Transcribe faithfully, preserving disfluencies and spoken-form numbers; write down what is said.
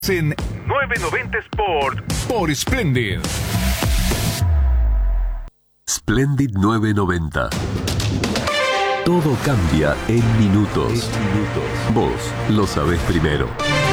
En novecientos noventa Sport por Splendid. Splendid novecientos noventa. Todo cambia en minutos. Vos lo sabés primero.